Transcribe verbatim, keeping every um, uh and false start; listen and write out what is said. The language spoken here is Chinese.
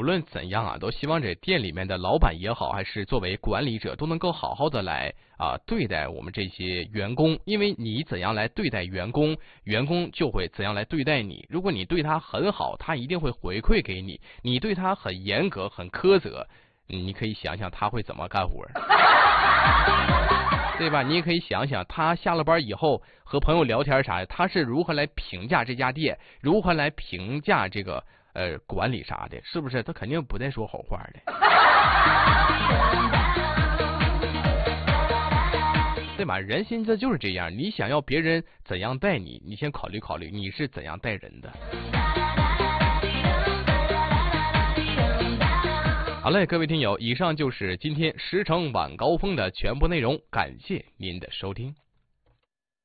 论怎样啊，都希望这店里面的老板也好，还是作为管理者，都能够好好的来啊对待我们这些员工。因为你怎样来对待员工，员工就会怎样来对待你。如果你对他很好，他一定会回馈给你；你对他很严格、很苛责，你可以想想他会怎么干活。对吧？你也可以想想，他下了班以后和朋友聊天啥的，他是如何来评价这家店，如何来评价这个呃管理啥的，是不是？他肯定不带说好话的，对吧？人心这就是这样，你想要别人怎样待你，你先考虑考虑你是怎样待人的。好嘞，各位听友，以上就是今天十城晚高峰的全部内容，感谢您的收听。